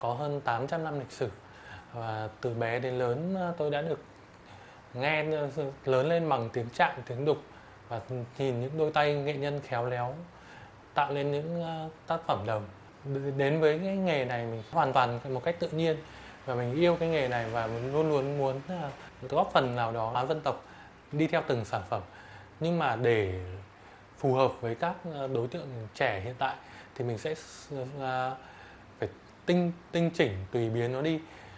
Có hơn 800 năm lịch sử và từ bé đến lớn tôi đã được nghe lớn lên bằng tiếng Trạng, tiếng Đục và nhìn những đôi tay nghệ nhân khéo léo tạo nên những tác phẩm đồng. Đến với cái nghề này mình hoàn toàn một cách tự nhiên và mình yêu cái nghề này và mình luôn luôn muốn góp phần nào đó hóa dân tộc đi theo từng sản phẩm. Nhưng mà để phù hợp với các đối tượng trẻ hiện tại thì mình sẽ phải tinh chỉnh tùy biến nó đi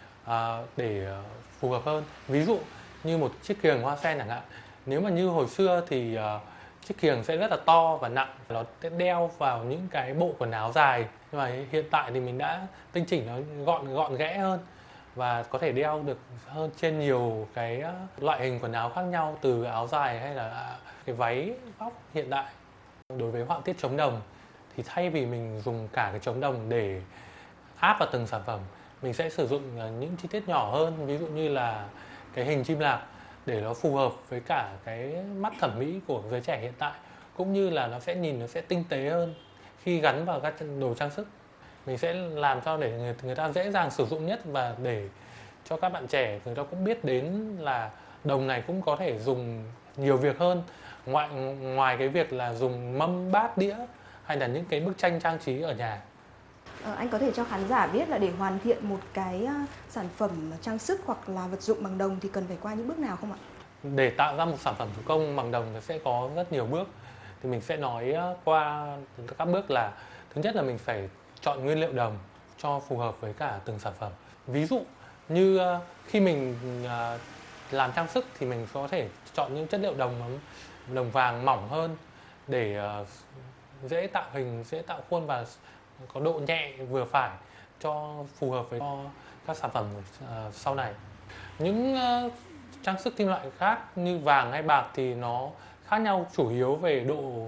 để phù hợp hơn. Ví dụ như một chiếc kiềng hoa sen chẳng hạn, nếu mà như hồi xưa thì chiếc kiềng sẽ rất là to và nặng, nó sẽ đeo vào những cái bộ quần áo dài, nhưng mà hiện tại thì mình đã tinh chỉnh nó gọn gọn ghẽ hơn và có thể đeo được hơn trên nhiều cái loại hình quần áo khác nhau, từ áo dài hay là cái váy vóc hiện đại. Đối với họa tiết chống đồng thì thay vì mình dùng cả cái chống đồng để áp vào từng sản phẩm, mình sẽ sử dụng những chi tiết nhỏ hơn, ví dụ như là cái hình chim lạc để nó phù hợp với cả cái mắt thẩm mỹ của giới trẻ hiện tại, cũng như là nó sẽ tinh tế hơn khi gắn vào các đồ trang sức. Mình sẽ làm cho để người ta dễ dàng sử dụng nhất và để cho các bạn trẻ người ta cũng biết đến là đồng này cũng có thể dùng nhiều việc hơn, ngoài cái việc là dùng mâm bát đĩa hay là những cái bức tranh trang trí ở nhà. Anh có thể cho khán giả biết là để hoàn thiện một cái sản phẩm trang sức hoặc là vật dụng bằng đồng thì cần phải qua những bước nào không ạ? Để tạo ra một sản phẩm thủ công bằng đồng thì sẽ có rất nhiều bước. Thì mình sẽ nói qua các bước là: thứ nhất là mình phải chọn nguyên liệu đồng cho phù hợp với cả từng sản phẩm. Ví dụ như khi mình làm trang sức thì mình có thể chọn những chất liệu đồng vàng mỏng hơn để dễ tạo hình, dễ tạo khuôn và có độ nhẹ vừa phải cho phù hợp với các sản phẩm sau này. Những trang sức kim loại khác như vàng hay bạc thì nó khác nhau chủ yếu về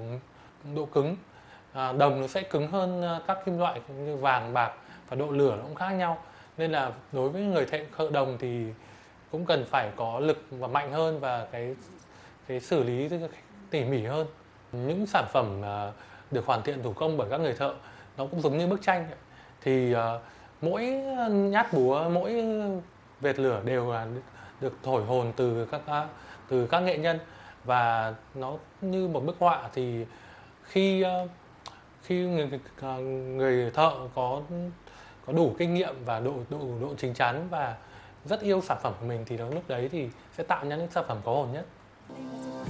độ cứng. Đồng nó sẽ cứng hơn các kim loại như vàng, bạc, và độ lửa nó cũng khác nhau. Nên là đối với người thợ đồng thì cũng cần phải có lực và mạnh hơn và cái xử lý tỉ mỉ hơn. Những sản phẩm được hoàn thiện thủ công bởi các người thợ nó cũng giống như bức tranh vậy. Thì mỗi nhát búa, mỗi vệt lửa đều là được thổi hồn từ các nghệ nhân, và nó như một bức họa. Thì khi khi người thợ có đủ kinh nghiệm và độ chín chắn và rất yêu sản phẩm của mình thì lúc đấy thì sẽ tạo ra những sản phẩm có hồn nhất.